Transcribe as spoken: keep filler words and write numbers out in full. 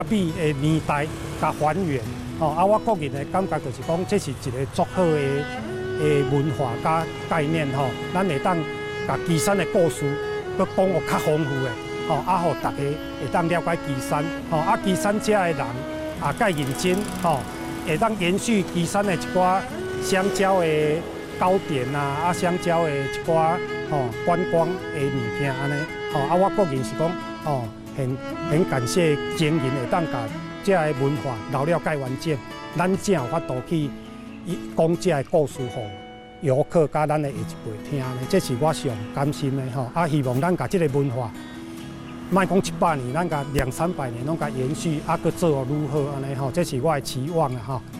美的年代甲还原，吼啊，我个人的感觉就是讲，这是一个足好的的文化甲概念吼，咱会当甲岐山的故事，佮讲个较丰富的，吼啊，互大家会当了解岐山，吼啊，岐山遮的人也介认真，吼，会当延续岐山的一寡香蕉的糕点啊，啊，香蕉的一寡吼观光的物件安尼，吼啊，我个人是讲，吼。 很很感谢经营会当甲这个文化留了介完整，咱才有法度去讲这个故事予游客甲咱的下一辈听呢，这是我上甘心的吼。啊，希望咱甲这个文化，莫讲一百年，咱甲两三百年拢甲延续，啊，搁做愈好安尼吼，这是我的期望啊吼。